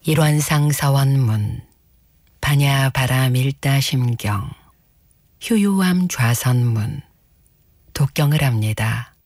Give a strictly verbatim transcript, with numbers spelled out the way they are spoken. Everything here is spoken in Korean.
일원상 서원문 반야 바라 밀다 심경 휴유함 좌선문 독경을 합니다.